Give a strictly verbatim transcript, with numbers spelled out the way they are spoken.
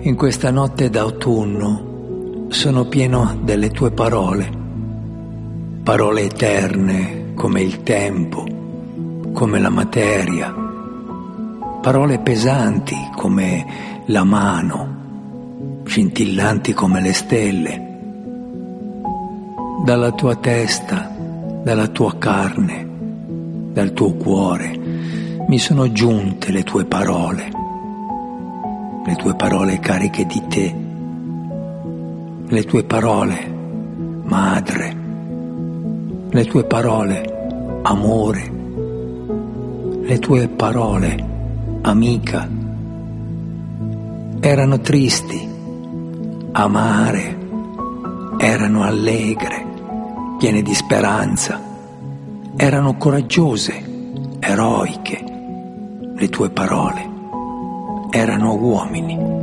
In questa notte d'autunno sono pieno delle tue parole, parole eterne come il tempo, come la materia, parole pesanti come la mano, scintillanti come le stelle. Dalla tua testa, dalla tua carne, dal tuo cuore mi sono giunte le tue parole. Le tue parole cariche di te, le tue parole, madre, le tue parole, amore, le tue parole, amica. Erano tristi, amare, erano allegre, piene di speranza, erano coraggiose, eroiche, le tue parole. Erano uomini.